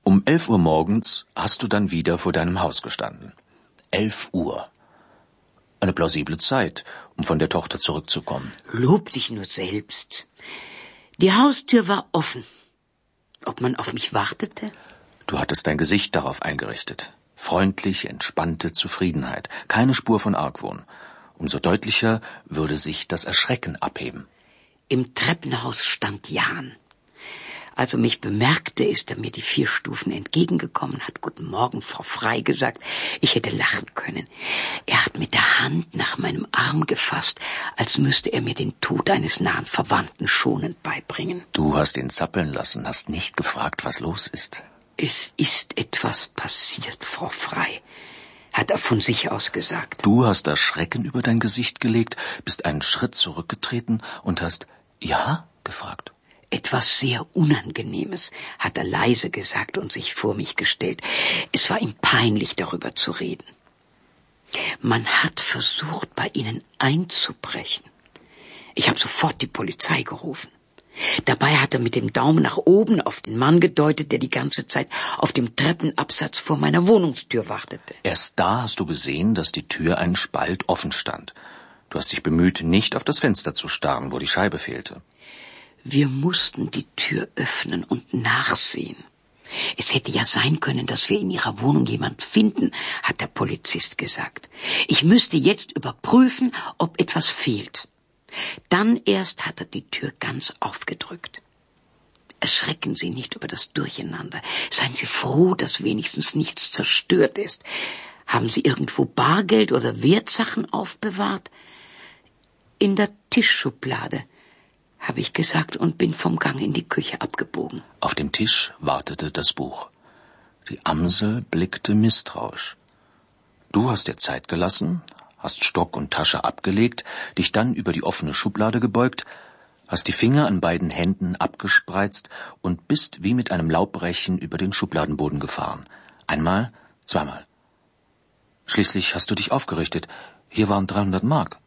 Um 11 Uhr morgens hast du dann wieder vor deinem Haus gestanden. 11 Uhr. Eine plausible Zeit, um von der Tochter zurückzukommen. Lob dich nur selbst. Die Haustür war offen. Ob man auf mich wartete? Du hattest dein Gesicht darauf eingerichtet. Freundlich, entspannte Zufriedenheit. Keine Spur von Argwohn. Umso deutlicher würde sich das Erschrecken abheben. Im Treppenhaus stand Jan. Als er mich bemerkte, ist er mir die 4 Stufen entgegengekommen, hat Guten Morgen, Frau Frei gesagt. Ich hätte lachen können. Er hat mit der Hand nach meinem Arm gefasst, als müsste er mir den Tod eines nahen Verwandten schonend beibringen. Du hast ihn zappeln lassen, hast nicht gefragt, was los ist. Es ist etwas passiert, Frau Frei, hat er von sich aus gesagt. Du hast das Schrecken über dein Gesicht gelegt, bist einen Schritt zurückgetreten und hast »Ja?« gefragt. Etwas sehr Unangenehmes, hat er leise gesagt und sich vor mich gestellt. Es war ihm peinlich, darüber zu reden. Man hat versucht, bei Ihnen einzubrechen. Ich habe sofort die Polizei gerufen. Dabei hat er mit dem Daumen nach oben auf den Mann gedeutet, der die ganze Zeit auf dem Treppenabsatz vor meiner Wohnungstür wartete. Erst da hast du gesehen, dass die Tür einen Spalt offen stand. Du hast dich bemüht, nicht auf das Fenster zu starren, wo die Scheibe fehlte. Wir mussten die Tür öffnen und nachsehen. Es hätte ja sein können, dass wir in Ihrer Wohnung jemand finden, hat der Polizist gesagt. Ich müsste jetzt überprüfen, ob etwas fehlt. Dann erst hat er die Tür ganz aufgedrückt. Erschrecken Sie nicht über das Durcheinander. Seien Sie froh, dass wenigstens nichts zerstört ist. Haben Sie irgendwo Bargeld oder Wertsachen aufbewahrt? In der Tischschublade, habe ich gesagt und bin vom Gang in die Küche abgebogen. Auf dem Tisch wartete das Buch. Die Amsel blickte misstrauisch. Du hast dir Zeit gelassen, hast Stock und Tasche abgelegt, dich dann über die offene Schublade gebeugt, hast die Finger an beiden Händen abgespreizt und bist wie mit einem Laubbrechen über den Schubladenboden gefahren. Einmal, zweimal. Schließlich hast du dich aufgerichtet. Hier waren 300 Mark.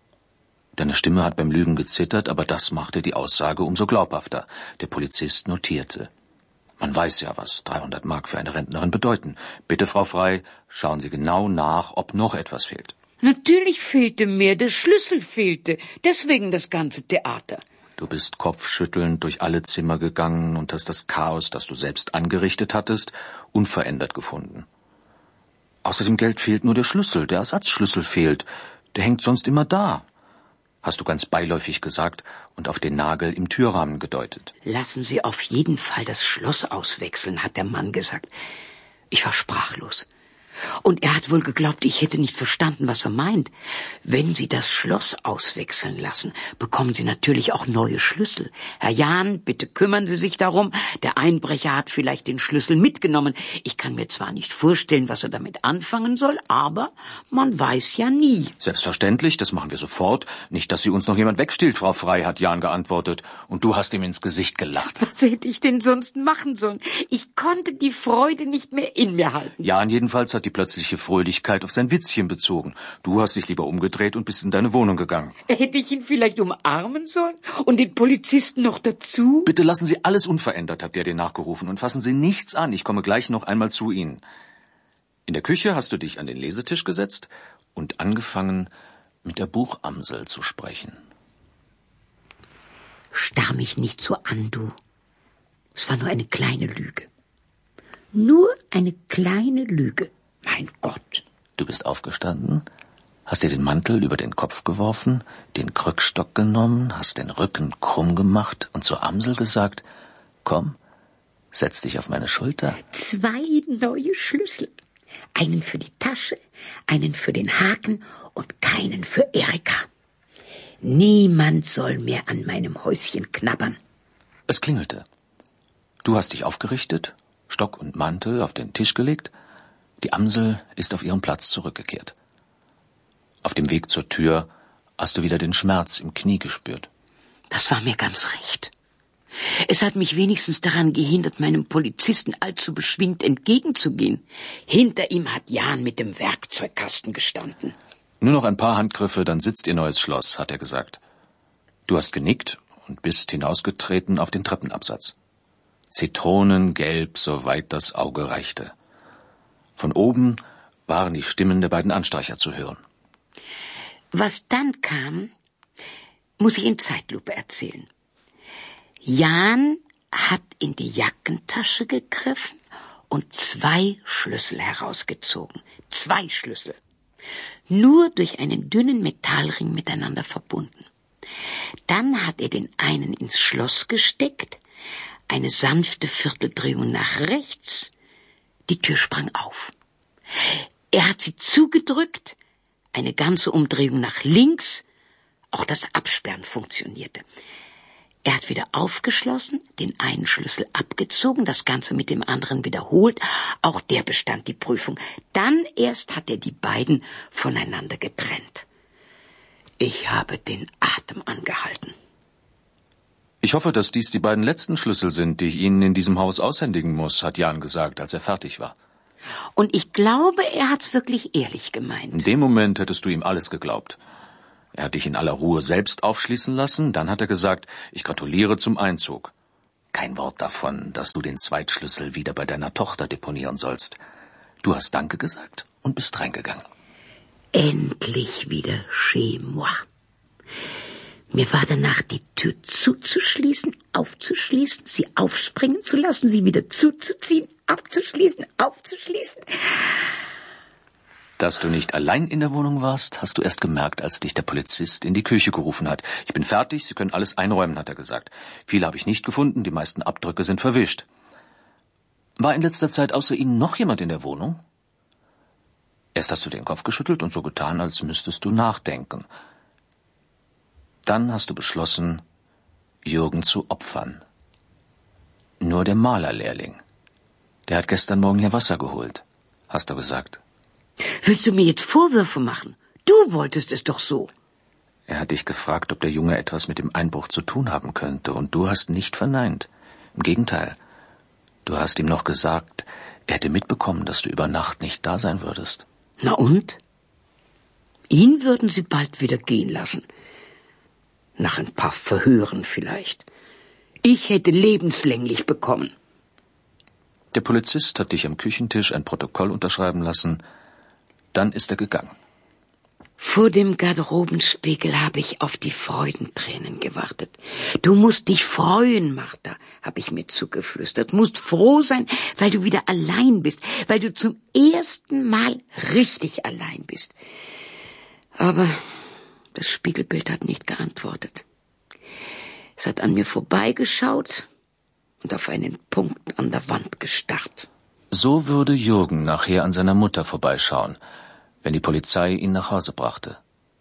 Deine Stimme hat beim Lügen gezittert, aber das machte die Aussage umso glaubhafter. Der Polizist notierte. Man weiß ja, was 300 Mark für eine Rentnerin bedeuten. Bitte, Frau Frei, schauen Sie genau nach, ob noch etwas fehlt. Natürlich fehlte mehr, der Schlüssel fehlte. Deswegen das ganze Theater. Du bist kopfschüttelnd durch alle Zimmer gegangen und hast das Chaos, das du selbst angerichtet hattest, unverändert gefunden. Außer dem Geld fehlt nur der Schlüssel, der Ersatzschlüssel fehlt. Der hängt sonst immer da. Hast du ganz beiläufig gesagt und auf den Nagel im Türrahmen gedeutet. Lassen Sie auf jeden Fall das Schloss auswechseln, hat der Mann gesagt. Ich war sprachlos. Und er hat wohl geglaubt, ich hätte nicht verstanden, was er meint. Wenn Sie das Schloss auswechseln lassen, bekommen Sie natürlich auch neue Schlüssel. Herr Jahn, bitte kümmern Sie sich darum. Der Einbrecher hat vielleicht den Schlüssel mitgenommen. Ich kann mir zwar nicht vorstellen, was er damit anfangen soll, aber man weiß ja nie. Selbstverständlich, das machen wir sofort. Nicht, dass Sie uns noch jemand wegstiehlt, Frau Frei, hat Jahn geantwortet. Und du hast ihm ins Gesicht gelacht. Was hätte ich denn sonst machen sollen? Ich konnte die Freude nicht mehr in mir halten. Jahn jedenfalls hat die plötzliche Fröhlichkeit auf sein Witzchen bezogen. Du hast dich lieber umgedreht und bist in deine Wohnung gegangen. Hätte ich ihn vielleicht umarmen sollen? Und den Polizisten noch dazu? Bitte lassen Sie alles unverändert, hat der dir nachgerufen, und fassen Sie nichts an. Ich komme gleich noch einmal zu Ihnen. In der Küche hast du dich an den Lesetisch gesetzt und angefangen, mit der Buchamsel zu sprechen. Starr mich nicht so an, du. Es war nur eine kleine Lüge. Nur eine kleine Lüge. Mein Gott. Du bist aufgestanden, hast dir den Mantel über den Kopf geworfen, den Krückstock genommen, hast den Rücken krumm gemacht und zur Amsel gesagt, komm, setz dich auf meine Schulter. 2 neue Schlüssel. Einen für die Tasche, einen für den Haken und keinen für Erika. Niemand soll mehr an meinem Häuschen knabbern. Es klingelte. Du hast dich aufgerichtet, Stock und Mantel auf den Tisch gelegt. Die Amsel ist auf ihren Platz zurückgekehrt. Auf dem Weg zur Tür hast du wieder den Schmerz im Knie gespürt. Das war mir ganz recht. Es hat mich wenigstens daran gehindert, meinem Polizisten allzu beschwingt entgegenzugehen. Hinter ihm hat Jan mit dem Werkzeugkasten gestanden. Nur noch ein paar Handgriffe, dann sitzt ihr neues Schloss, hat er gesagt. Du hast genickt und bist hinausgetreten auf den Treppenabsatz. Zitronengelb, soweit das Auge reichte. Von oben waren die Stimmen der beiden Anstreicher zu hören. Was dann kam, muss ich in Zeitlupe erzählen. Jan hat in die Jackentasche gegriffen und 2 Schlüssel herausgezogen. 2 Schlüssel. Nur durch einen dünnen Metallring miteinander verbunden. Dann hat er den einen ins Schloss gesteckt, eine sanfte Vierteldrehung nach rechts, die Tür sprang auf. Er hat sie zugedrückt, eine ganze Umdrehung nach links, auch das Absperren funktionierte. Er hat wieder aufgeschlossen, den einen Schlüssel abgezogen, das Ganze mit dem anderen wiederholt, auch der bestand die Prüfung. Dann erst hat er die beiden voneinander getrennt. Ich habe den Atem angehalten. »Ich hoffe, dass dies die beiden letzten Schlüssel sind, die ich Ihnen in diesem Haus aushändigen muss«, hat Jan gesagt, als er fertig war. Und ich glaube, er hat's wirklich ehrlich gemeint. In dem Moment hättest du ihm alles geglaubt. Er hat dich in aller Ruhe selbst aufschließen lassen, dann hat er gesagt, ich gratuliere zum Einzug. Kein Wort davon, dass du den Zweitschlüssel wieder bei deiner Tochter deponieren sollst. Du hast Danke gesagt und bist reingegangen. Endlich wieder chez moi. Mir war danach, die Tür zuzuschließen, aufzuschließen, sie aufspringen zu lassen, sie wieder zuzuziehen, abzuschließen, aufzuschließen. Dass du nicht allein in der Wohnung warst, hast du erst gemerkt, als dich der Polizist in die Küche gerufen hat. Ich bin fertig, Sie können alles einräumen, hat er gesagt. Viele habe ich nicht gefunden, die meisten Abdrücke sind verwischt. War in letzter Zeit außer Ihnen noch jemand in der Wohnung? Erst hast du den Kopf geschüttelt und so getan, als müsstest du nachdenken. Dann hast du beschlossen, Jürgen zu opfern. Nur der Malerlehrling. Der hat gestern Morgen hier Wasser geholt, hast du gesagt. Willst du mir jetzt Vorwürfe machen? Du wolltest es doch so. Er hat dich gefragt, ob der Junge etwas mit dem Einbruch zu tun haben könnte, und du hast nicht verneint. Im Gegenteil, du hast ihm noch gesagt, er hätte mitbekommen, dass du über Nacht nicht da sein würdest. Na und? Ihn würden sie bald wieder gehen lassen. Nach ein paar Verhören vielleicht. Ich hätte lebenslänglich bekommen. Der Polizist hat dich am Küchentisch ein Protokoll unterschreiben lassen. Dann ist er gegangen. Vor dem Garderobenspiegel habe ich auf die Freudentränen gewartet. Du musst dich freuen, Martha, habe ich mir zugeflüstert. Musst froh sein, weil du wieder allein bist, weil du zum ersten Mal richtig allein bist. Aber das Spiegelbild hat nicht geantwortet. Es hat an mir vorbeigeschaut und auf einen Punkt an der Wand gestarrt. So würde Jürgen nachher an seiner Mutter vorbeischauen, wenn die Polizei ihn nach Hause brachte.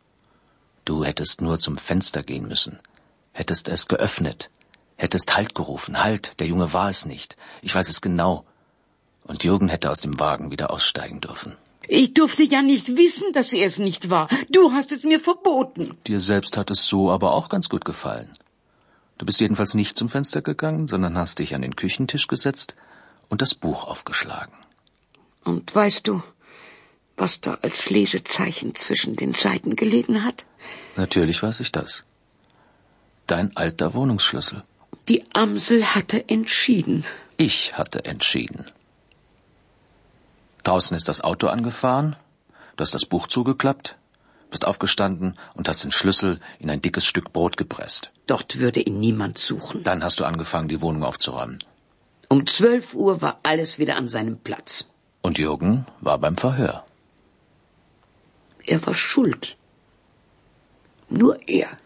Du hättest nur zum Fenster gehen müssen, hättest es geöffnet, hättest Halt gerufen. Halt, der Junge war es nicht. Ich weiß es genau. Und Jürgen hätte aus dem Wagen wieder aussteigen dürfen. Ich durfte ja nicht wissen, dass er es nicht war. Du hast es mir verboten. Dir selbst hat es so aber auch ganz gut gefallen. Du bist jedenfalls nicht zum Fenster gegangen, sondern hast dich an den Küchentisch gesetzt und das Buch aufgeschlagen. Und weißt du, was da als Lesezeichen zwischen den Seiten gelegen hat? Natürlich weiß ich das. Dein alter Wohnungsschlüssel. Die Amsel hatte entschieden. Ich hatte entschieden. Draußen ist das Auto angefahren, du hast das Buch zugeklappt, bist aufgestanden und hast den Schlüssel in ein dickes Stück Brot gepresst. Dort würde ihn niemand suchen. Dann hast du angefangen, die Wohnung aufzuräumen. Um 12 Uhr war alles wieder an seinem Platz. Und Jürgen war beim Verhör. Er war schuld. Nur er.